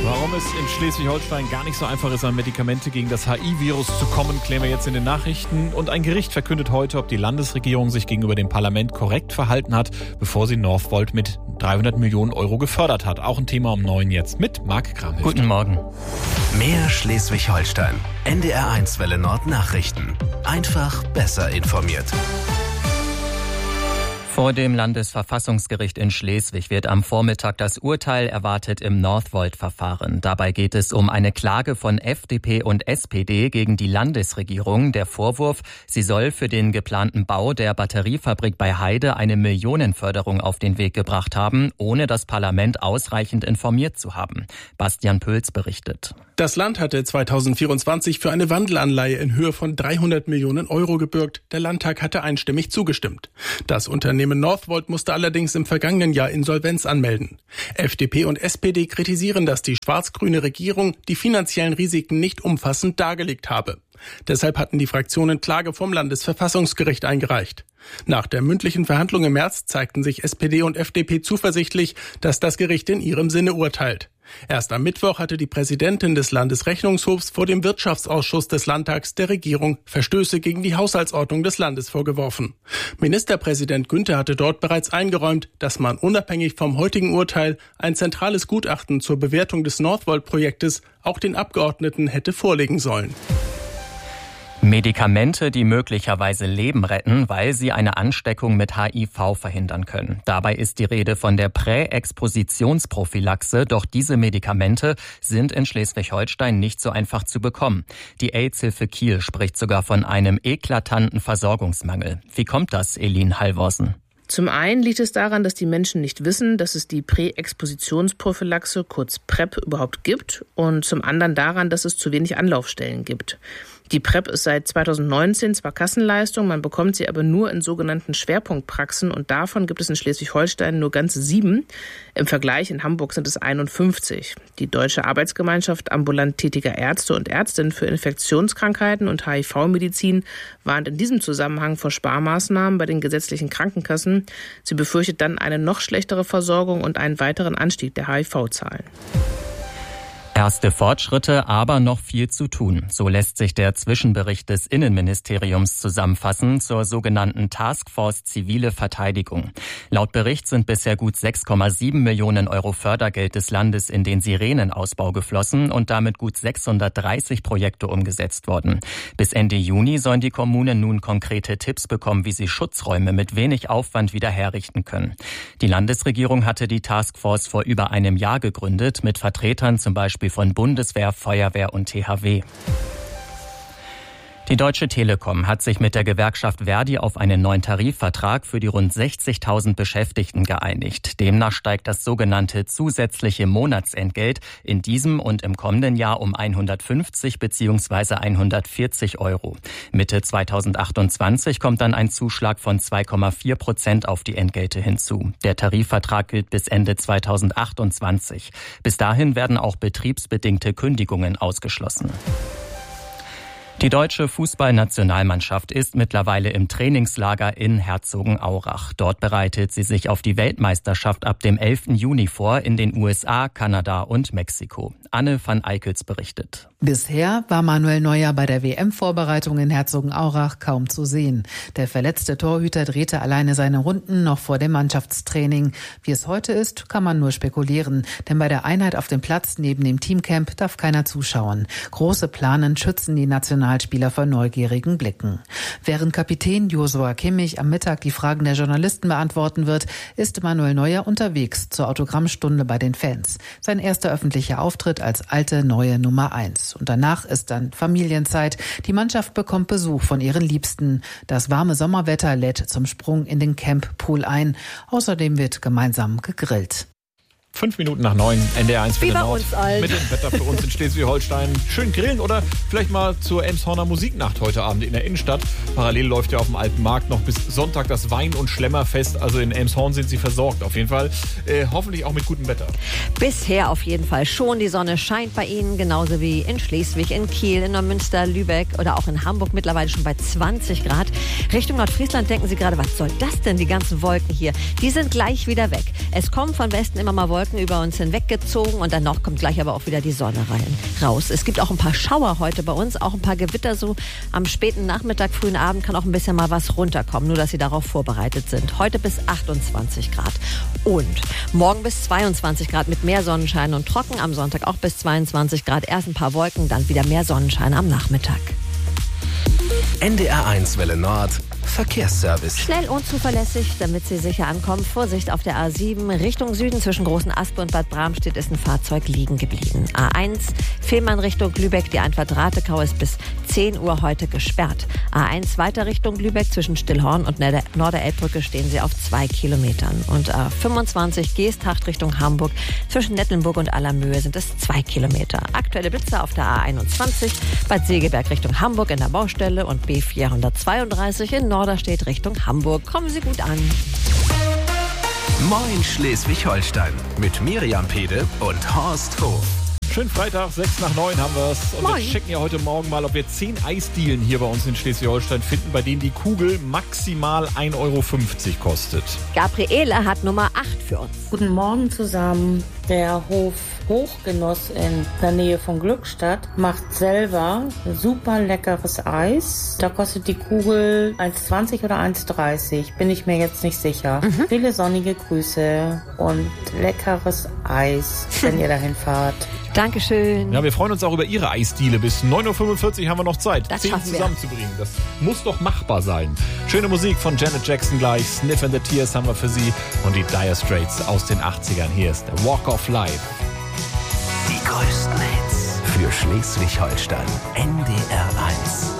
Warum es in Schleswig-Holstein gar nicht so einfach ist, an Medikamente gegen das HIV-Virus zu kommen, klären wir jetzt in den Nachrichten. Und ein Gericht verkündet heute, ob die Landesregierung sich gegenüber dem Parlament korrekt verhalten hat, bevor sie Northvolt mit 300 Millionen Euro gefördert hat. Auch ein Thema um 9 jetzt mit Marc Kramhöft. Guten Morgen. Mehr Schleswig-Holstein. NDR1 Welle Nord Nachrichten. Einfach besser informiert. Vor dem Landesverfassungsgericht in Schleswig wird am Vormittag das Urteil erwartet im Northvolt-Verfahren. Dabei geht es um eine Klage von FDP und SPD gegen die Landesregierung. Der Vorwurf, sie soll für den geplanten Bau der Batteriefabrik bei Heide eine Millionenförderung auf den Weg gebracht haben, ohne das Parlament ausreichend informiert zu haben. Bastian Pölz berichtet. Das Land hatte 2024 für eine Wandelanleihe in Höhe von 300 Millionen Euro gebürgt. Der Landtag hatte einstimmig zugestimmt. Das Unternehmen Northvolt musste allerdings im vergangenen Jahr Insolvenz anmelden. FDP und SPD kritisieren, dass die schwarz-grüne Regierung die finanziellen Risiken nicht umfassend dargelegt habe. Deshalb hatten die Fraktionen Klage vom Landesverfassungsgericht eingereicht. Nach der mündlichen Verhandlung im März zeigten sich SPD und FDP zuversichtlich, dass das Gericht in ihrem Sinne urteilt. Erst am Mittwoch hatte die Präsidentin des Landesrechnungshofs vor dem Wirtschaftsausschuss des Landtags der Regierung Verstöße gegen die Haushaltsordnung des Landes vorgeworfen. Ministerpräsident Günther hatte dort bereits eingeräumt, dass man unabhängig vom heutigen Urteil ein zentrales Gutachten zur Bewertung des Northvolt-Projektes auch den Abgeordneten hätte vorlegen sollen. Medikamente, die möglicherweise Leben retten, weil sie eine Ansteckung mit HIV verhindern können. Dabei ist die Rede von der Präexpositionsprophylaxe, doch diese Medikamente sind in Schleswig-Holstein nicht so einfach zu bekommen. Die AIDS-Hilfe Kiel spricht sogar von einem eklatanten Versorgungsmangel. Wie kommt das, Elin Halvorsen? Zum einen liegt es daran, dass die Menschen nicht wissen, dass es die Präexpositionsprophylaxe, kurz PrEP, überhaupt gibt, und zum anderen daran, dass es zu wenig Anlaufstellen gibt. Die PrEP ist seit 2019 zwar Kassenleistung, man bekommt sie aber nur in sogenannten Schwerpunktpraxen und davon gibt es in Schleswig-Holstein nur ganze 7. Im Vergleich in Hamburg sind es 51. Die Deutsche Arbeitsgemeinschaft ambulant tätiger Ärzte und Ärztinnen für Infektionskrankheiten und HIV-Medizin warnt in diesem Zusammenhang vor Sparmaßnahmen bei den gesetzlichen Krankenkassen. Sie befürchtet dann eine noch schlechtere Versorgung und einen weiteren Anstieg der HIV-Zahlen. Erste Fortschritte, aber noch viel zu tun. So lässt sich der Zwischenbericht des Innenministeriums zusammenfassen zur sogenannten Taskforce Zivile Verteidigung. Laut Bericht sind bisher gut 6,7 Millionen Euro Fördergeld des Landes in den Sirenenausbau geflossen und damit gut 630 Projekte umgesetzt worden. Bis Ende Juni sollen die Kommunen nun konkrete Tipps bekommen, wie sie Schutzräume mit wenig Aufwand wieder herrichten können. Die Landesregierung hatte die Taskforce vor über einem Jahr gegründet, mit Vertretern zum Beispiel von Bundeswehr, Feuerwehr und THW. Die Deutsche Telekom hat sich mit der Gewerkschaft Verdi auf einen neuen Tarifvertrag für die rund 60.000 Beschäftigten geeinigt. Demnach steigt das sogenannte zusätzliche Monatsentgelt in diesem und im kommenden Jahr um 150 bzw. 140 Euro. Mitte 2028 kommt dann ein Zuschlag von 2,4% auf die Entgelte hinzu. Der Tarifvertrag gilt bis Ende 2028. Bis dahin werden auch betriebsbedingte Kündigungen ausgeschlossen. Die deutsche Fußballnationalmannschaft ist mittlerweile im Trainingslager in Herzogenaurach. Dort bereitet sie sich auf die Weltmeisterschaft ab dem 11. Juni vor in den USA, Kanada und Mexiko. Anne van Eickels berichtet. Bisher war Manuel Neuer bei der WM-Vorbereitung in Herzogenaurach kaum zu sehen. Der verletzte Torhüter drehte alleine seine Runden noch vor dem Mannschaftstraining. Wie es heute ist, kann man nur spekulieren. Denn bei der Einheit auf dem Platz neben dem Teamcamp darf keiner zuschauen. Große Planen schützen die Nationalspieler vor neugierigen Blicken. Während Kapitän Joshua Kimmich am Mittag die Fragen der Journalisten beantworten wird, ist Manuel Neuer unterwegs zur Autogrammstunde bei den Fans. Sein erster öffentlicher Auftritt als alte, neue Nummer 1. Und danach ist dann Familienzeit. Die Mannschaft bekommt Besuch von ihren Liebsten. Das warme Sommerwetter lädt zum Sprung in den Camppool ein. Außerdem wird gemeinsam gegrillt. 5 Minuten nach 9, NDR1 Welle Nord. Mit dem Wetter für uns in Schleswig-Holstein. Schön grillen oder vielleicht mal zur Elmshorner Musiknacht heute Abend in der Innenstadt. Parallel läuft ja auf dem Alten Markt noch bis Sonntag das Wein- und Schlemmerfest. Also in Elmshorn sind sie versorgt auf jeden Fall. Hoffentlich auch mit gutem Wetter. Bisher auf jeden Fall schon. Die Sonne scheint bei Ihnen, genauso wie in Schleswig, in Kiel, in Neumünster, Lübeck oder auch in Hamburg mittlerweile schon bei 20 Grad. Richtung Nordfriesland denken Sie gerade, was soll das denn, die ganzen Wolken hier? Die sind gleich wieder weg. Es kommen von Westen immer mal Wolken Wolken über uns hinweggezogen und dann noch kommt gleich aber auch wieder die Sonne raus. Es gibt auch ein paar Schauer heute bei uns, auch ein paar Gewitter so am späten Nachmittag, frühen Abend kann auch ein bisschen mal was runterkommen, nur dass Sie darauf vorbereitet sind. Heute bis 28 Grad und morgen bis 22 Grad mit mehr Sonnenschein und trocken, am Sonntag auch bis 22 Grad, erst ein paar Wolken, dann wieder mehr Sonnenschein am Nachmittag. NDR1 Welle Nord Verkehrsservice. Schnell und zuverlässig, damit Sie sicher ankommen. Vorsicht auf der A7 Richtung Süden zwischen Großen Aspe und Bad Bramstedt ist ein Fahrzeug liegen geblieben. A1 Fehmarn Richtung Lübeck, die Einfahrt Ratekau ist bis 10 Uhr heute gesperrt. A1 weiter Richtung Lübeck zwischen Stillhorn und Norderelbbrücke stehen Sie auf 2 Kilometern. Und A25 Geesthacht Richtung Hamburg zwischen Nettelnburg und Allermöhe sind es 2 Kilometer. Aktuelle Blitzer auf der A21 Bad Segeberg Richtung Hamburg in der Baustelle und B432 in Norderstedt Richtung Hamburg. Kommen Sie gut an. Moin Schleswig-Holstein mit Miriam Pede und Horst Hof. Schönen Freitag, 8:06 haben wir es. Und wir checken ja heute Morgen mal, ob wir 10 Eisdielen hier bei uns in Schleswig-Holstein finden, bei denen die Kugel maximal 1,50 Euro kostet. Gabriele hat Nummer 8 für uns. Guten Morgen zusammen. Der Hof Hochgenuss in der Nähe von Glückstadt macht selber super leckeres Eis. Da kostet die Kugel 1,20 oder 1,30. Bin ich mir jetzt nicht sicher. Viele sonnige Grüße und leckeres Eis, wenn ihr dahin fahrt. Dankeschön. Ja, wir freuen uns auch über Ihre Eisdiele. Bis 9:45 Uhr haben wir noch Zeit, Das 10 schaffen wir. zusammenzubringen. Das muss doch machbar sein. Schöne Musik von Janet Jackson gleich. Sniff and the Tears haben wir für Sie. Und die Dire Straits aus den 80ern. Hier ist der Walk of Life. Die größten Hits für Schleswig-Holstein. NDR1.